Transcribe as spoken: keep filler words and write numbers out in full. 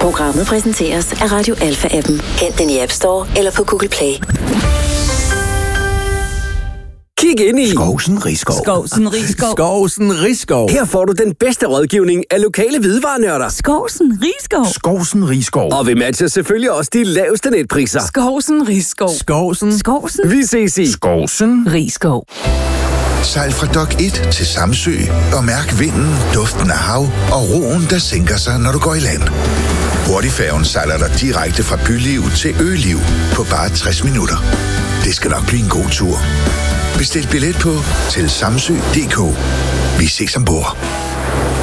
Programmet præsenteres af Radio Alpha-appen. Hent den i App Store eller på Google Play. Kig ind i Skovsen Riskov. Skovsen Riskov. Skovsen Riskov. Her får du den bedste rådgivning af lokale hvidevarenørder. Skovsen Riskov. Skovsen Riskov. Og vi matcher selvfølgelig også de laveste netpriser. Skovsen Riskov. Skovsen. Skovsen Vi ses i Skovsen Riskov. Sejl fra Dok et til Samsø og mærk vinden, duften af hav og roen, der sænker sig, når du går i land. Hurtigfærgen sejler dig direkte fra byliv til øliv på bare tres minutter. Det skal nok blive en god tur. Bestil billet på til samsø punktum d k. Vi ses ombord.